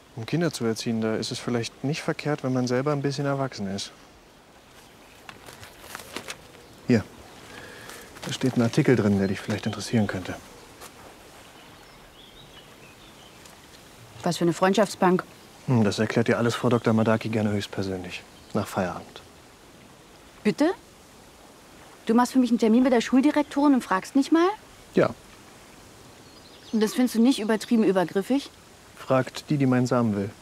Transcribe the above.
Um Kinder zu erziehen, da ist es vielleicht nicht verkehrt, wenn man selber ein bisschen erwachsen ist. Hier. Da steht ein Artikel drin, der dich vielleicht interessieren könnte. Was für eine Freundschaftsbank? Das erklärt dir alles Frau Dr. Madaki gerne höchstpersönlich. Nach Feierabend. Bitte? Du machst für mich einen Termin bei der Schuldirektorin und fragst nicht mal? Ja. Und das findest du nicht übertrieben übergriffig? Fragt die, die meinen Samen will.